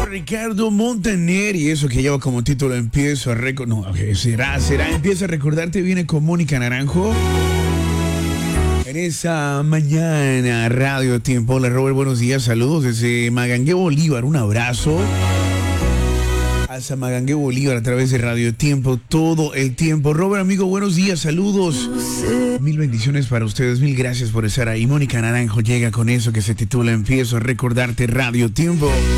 Ricardo Montaner, y eso que lleva como título Empiezo a recordar. No, será Empieza a recordarte. Viene con Mónica Naranjo en esa mañana. Radio Tiempo. Hola Robert, buenos días, saludos desde Magangué, Bolívar. Un abrazo hasta Magangué, Bolívar, a través de Radio Tiempo todo el tiempo. Robert, amigo, buenos días, saludos. Mil bendiciones para ustedes, mil gracias por estar ahí. Mónica Naranjo llega con eso que se titula Empiezo a recordarte. Radio Tiempo.